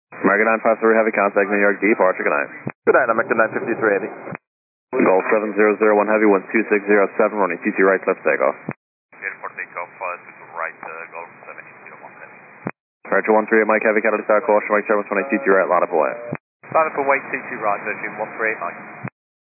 American 9 Passenger Heavy contact New York departure, good night. Good night, American 953 Heavy. Golf 7001 Heavy, wind 2607, running TT right, left takeoff. Airport takeoff, to right, Golf 7001 Heavy. Departure 13 Mike Heavy, Canada Star, caution, Mike 720 TT right, line up away. Line up away, TT right, version 138 Mike.